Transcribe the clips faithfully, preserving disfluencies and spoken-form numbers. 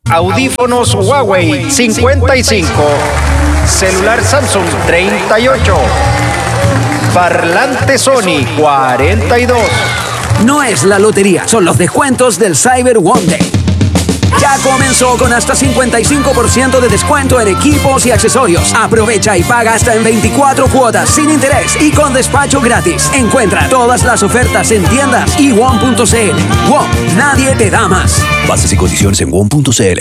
Audífonos Huawei cincuenta y cinco. Celular Samsung treinta y ocho. Parlante Sony cuarenta y dos. No es la lotería, son los descuentos del Cyber One Day. Ya comenzó con hasta cincuenta y cinco por ciento de descuento en equipos y accesorios. Aprovecha y paga hasta en veinticuatro cuotas sin interés y con despacho gratis. Encuentra todas las ofertas en tiendas y one punto c l. One, nadie te da más. Bases y condiciones en one punto c l.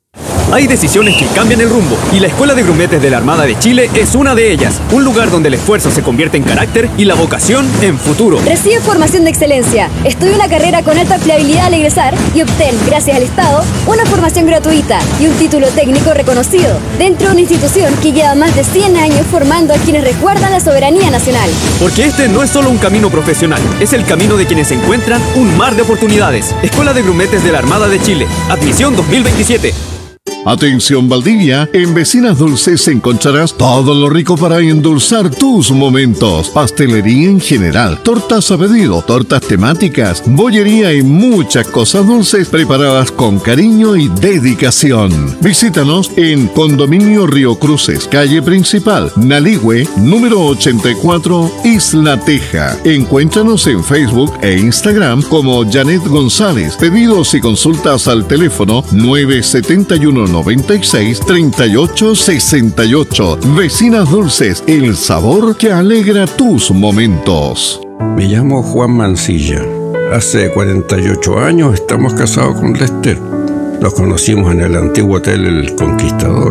Hay decisiones que cambian el rumbo y la Escuela de Grumetes de la Armada de Chile es una de ellas. Un lugar donde el esfuerzo se convierte en carácter y la vocación en futuro. Recibe formación de excelencia. Estudia una carrera con alta empleabilidad al egresar y obtén, gracias al Estado, una formación gratuita y un título técnico reconocido dentro de una institución que lleva más de cien años formando a quienes resguardan la soberanía nacional. Porque este no es solo un camino profesional, es el camino de quienes encuentran un mar de oportunidades. Escuela de Grumetes de la Armada de Chile. Admisión dos mil veintisiete. Atención Valdivia, en Vecinas Dulces encontrarás todo lo rico para endulzar tus momentos. Pastelería en general, tortas a pedido, tortas temáticas, bollería y muchas cosas dulces preparadas con cariño y dedicación. Visítanos en Condominio Río Cruces, calle principal, Naligüe, número ochenta y cuatro, Isla Teja. Encuéntranos en Facebook e Instagram como Janet González. Pedidos y consultas al teléfono nueve siete uno noventa y seis treinta y ocho sesenta y ocho. Vecinas Dulces, el sabor que alegra tus momentos. Me llamo Juan Mancilla. Hace cuarenta y ocho años estamos casados con Lester. Nos conocimos en el antiguo hotel El Conquistador.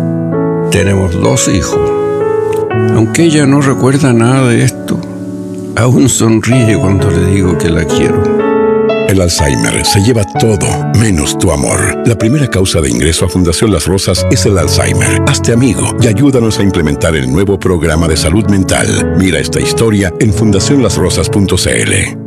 Tenemos dos hijos. Aunque ella no recuerda nada de esto, aún sonríe cuando le digo que la quiero. El Alzheimer se lleva todo, menos tu amor. La primera causa de ingreso a Fundación Las Rosas es el Alzheimer. Hazte amigo y ayúdanos a implementar el nuevo programa de salud mental. Mira esta historia en fundación las rosas punto c l.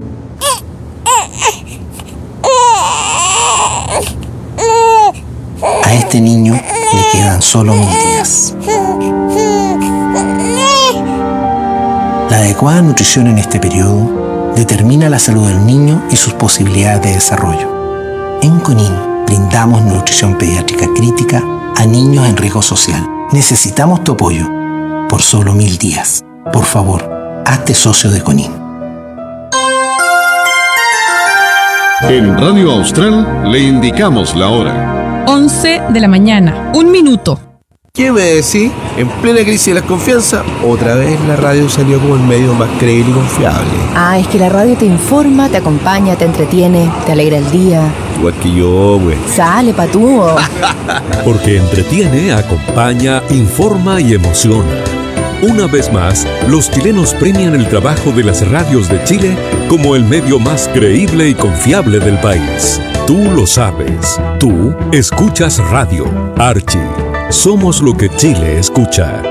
A este niño le quedan solo mil días. La adecuada nutrición en este periodo determina la salud del niño y sus posibilidades de desarrollo. En CONIN brindamos nutrición pediátrica crítica a niños en riesgo social. Necesitamos tu apoyo por solo mil días. Por favor, hazte socio de CONIN. En Radio Austral le indicamos la hora. once de la mañana, un minuto. ¿Qué me decís? En plena crisis de la confianza, otra vez la radio salió como el medio más creíble y confiable. Ah, es que la radio te informa, te acompaña, te entretiene, te alegra el día. Igual que yo, güey. Sale, patúo. Porque entretiene, acompaña, informa y emociona. Una vez más, los chilenos premian el trabajo de las radios de Chile como el medio más creíble y confiable del país. Tú lo sabes. Tú escuchas radio. Archie. Somos lo que Chile escucha.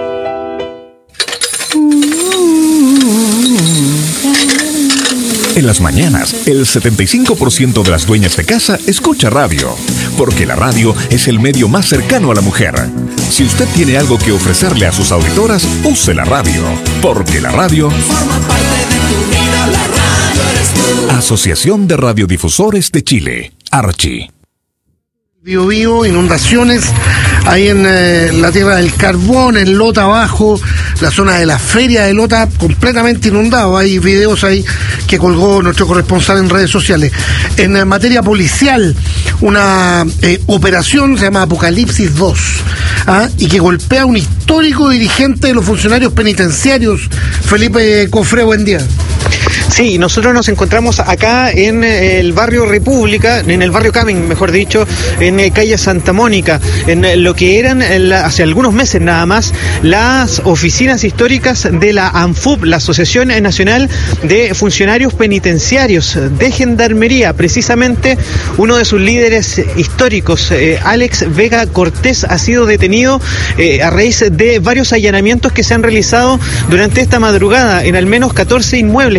En las mañanas, el setenta y cinco por ciento de las dueñas de casa escucha radio, porque la radio es el medio más cercano a la mujer. Si usted tiene algo que ofrecerle a sus auditoras, use la radio, porque la radio forma parte de tu vida, la radio eres tú. Asociación de Radiodifusores de Chile, Archi. Bio Bio, inundaciones ahí en eh, la Tierra del Carbón, en Lota abajo, la zona de la feria de Lota completamente inundado. Hay videos ahí que colgó nuestro corresponsal en redes sociales. En eh, materia policial, una eh, operación se llama Apocalipsis dos, ¿ah? y que golpea a un histórico dirigente de los funcionarios penitenciarios. Felipe Cofré, buen día. Sí, nosotros nos encontramos acá en el barrio República, en el barrio Camin, mejor dicho, en calle Santa Mónica, en lo que eran hace algunos meses nada más las oficinas históricas de la ANFUP, la Asociación Nacional de Funcionarios Penitenciarios de Gendarmería. Precisamente uno de sus líderes históricos, eh, Alex Vega Cortés, ha sido detenido eh, a raíz de varios allanamientos que se han realizado durante esta madrugada en al menos catorce inmuebles que involucran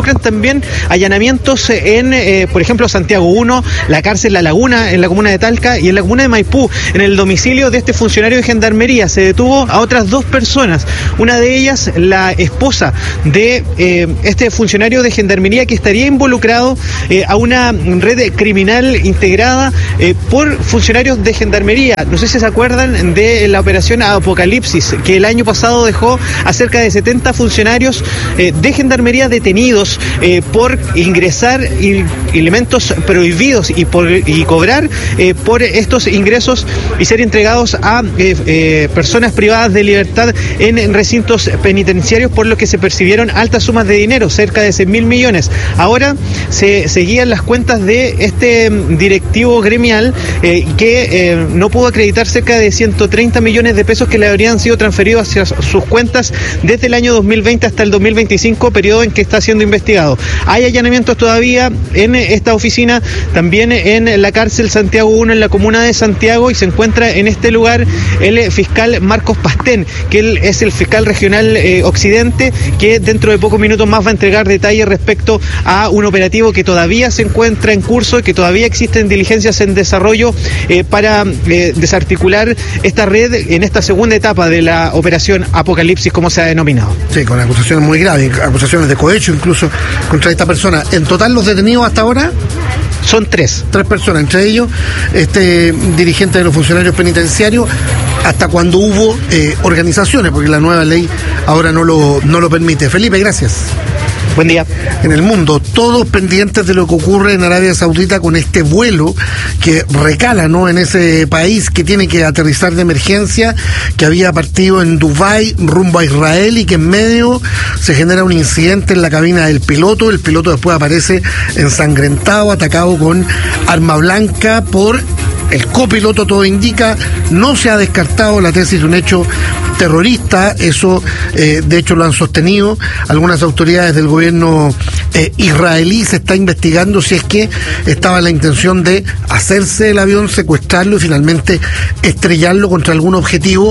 involucran también allanamientos en, eh, por ejemplo, Santiago uno, la cárcel La Laguna, en la comuna de Talca, y en la comuna de Maipú, en el domicilio de este funcionario de Gendarmería. Se detuvo a otras dos personas, una de ellas la esposa de eh, este funcionario de Gendarmería, que estaría involucrado eh, a una red criminal integrada eh, por funcionarios de Gendarmería. No sé si se acuerdan de la operación Apocalipsis, que el año pasado dejó a cerca de setenta funcionarios eh, de Gendarmería detenidos eh, por ingresar y, elementos prohibidos y por y cobrar eh, por estos ingresos y ser entregados a eh, eh, personas privadas de libertad en, en recintos penitenciarios, por lo que se percibieron altas sumas de dinero, cerca de seis mil millones. Ahora se seguían las cuentas de este directivo gremial eh, que eh, no pudo acreditar cerca de ciento treinta millones de pesos que le habrían sido transferidos hacia sus cuentas desde el año dos mil veinte hasta el dos mil veinticinco, periodo en que está siendo investigado. Hay allanamientos todavía en esta oficina, también en la cárcel Santiago uno, en la comuna de Santiago, y se encuentra en este lugar el fiscal Marcos Pastén, que él es el fiscal regional eh, occidente, que dentro de pocos minutos más va a entregar detalles respecto a un operativo que todavía se encuentra en curso y que todavía existen diligencias en desarrollo eh, para eh, desarticular esta red en esta segunda etapa de la operación Apocalipsis, como se ha denominado. Sí, con acusaciones muy graves, acusaciones de cohecho incluso contra esta persona. En total, los detenidos hasta ahora son tres. Tres personas, entre ellos este dirigente de los funcionarios penitenciarios, hasta cuando hubo eh, organizaciones, porque la nueva ley ahora no lo, no lo permite. Felipe, gracias. Buen día. En el mundo, todos pendientes de lo que ocurre en Arabia Saudita con este vuelo que recala, ¿no?, en ese país, que tiene que aterrizar de emergencia, que había partido en Dubái rumbo a Israel, y que en medio se genera un incidente en la cabina del piloto. El piloto después aparece ensangrentado, atacado con arma blanca por el copiloto. Todo indica, no se ha descartado la tesis de un hecho terrorista. Eso eh, de hecho lo han sostenido algunas autoridades del gobierno eh, israelí. Se está investigando si es que estaba la intención de hacerse el avión, secuestrarlo y finalmente estrellarlo contra algún objetivo,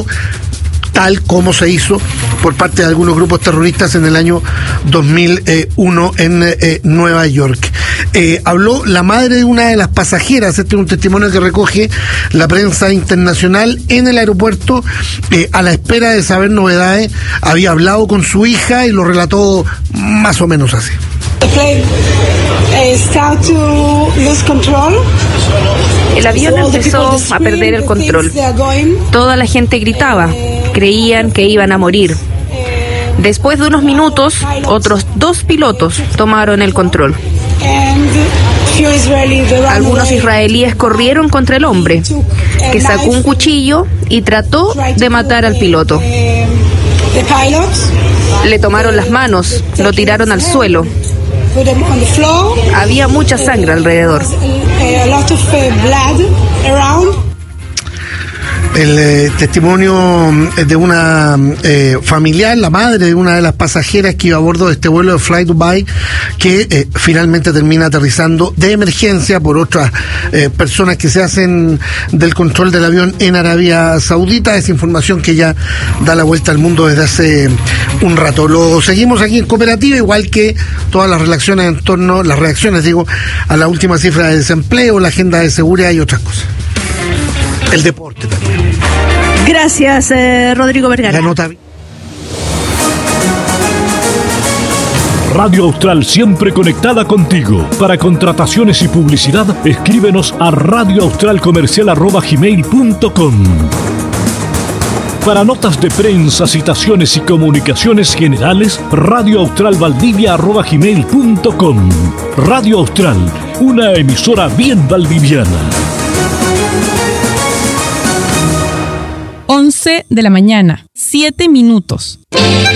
tal como se hizo por parte de algunos grupos terroristas en el año dos mil uno en eh, Nueva York. Eh, habló la madre de una de las pasajeras. Este es un testimonio que recoge la prensa internacional en el aeropuerto, eh, a la espera de saber novedades. Había hablado con su hija y lo relató más o menos así. El avión empezó a perder el control. Toda la gente gritaba, creían que iban a morir. Después de unos minutos, otros dos pilotos tomaron el control. Algunos israelíes corrieron contra el hombre, que sacó un cuchillo y trató de matar al piloto. Le tomaron las manos, lo tiraron al suelo. Había mucha sangre alrededor. El eh, testimonio de una eh, familiar, la madre de una de las pasajeras que iba a bordo de este vuelo de Fly Dubai, que eh, finalmente termina aterrizando de emergencia por otras eh, personas que se hacen del control del avión en Arabia Saudita. Es información que ya da la vuelta al mundo desde hace un rato. Lo seguimos aquí en Cooperativa, igual que todas las reacciones en torno, las reacciones, digo, a la última cifra de desempleo, la agenda de seguridad y otras cosas. El deporte también. Gracias, eh, Rodrigo Vergara. La nota... Radio Austral, siempre conectada contigo. Para contrataciones y publicidad, escríbenos a radioaustralcomercial arroba gmail punto com. Para notas de prensa, citaciones y comunicaciones generales, radioaustralvaldivia arroba gmail punto com. Radio Austral, una emisora bien valdiviana. once de la mañana, siete minutos.